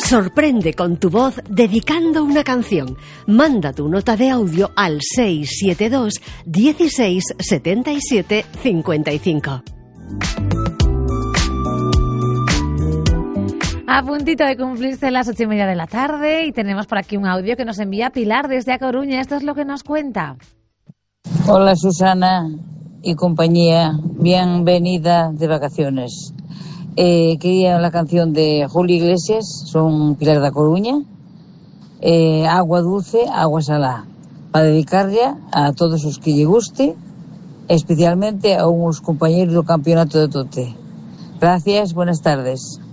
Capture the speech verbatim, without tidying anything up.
Sorprende con tu voz dedicando una canción. Manda tu nota de audio al seis siete dos, dieciséis, setenta y siete, cincuenta y cinco. A puntito de cumplirse las ocho y media de la tarde y tenemos por aquí un audio que nos envía Pilar desde A Coruña. Esto es lo que nos cuenta. Hola Susana y compañía, bienvenida de vacaciones. Eh, quería la canción de Julio Iglesias, son Pilar de A Coruña, eh, Agua Dulce, Agua Salá, para dedicarle a todos os que lle guste, especialmente a uns compañeros do campeonato de Tote. Gracias, buenas tardes.